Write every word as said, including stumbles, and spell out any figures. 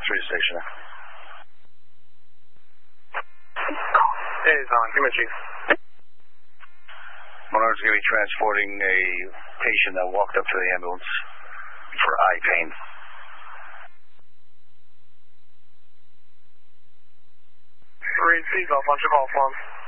three station. Hey, it's on. Give me a chief. one hundred is going to be transporting a patient that walked up to the ambulance for eye pain. Three, please, I'll punch a call for him.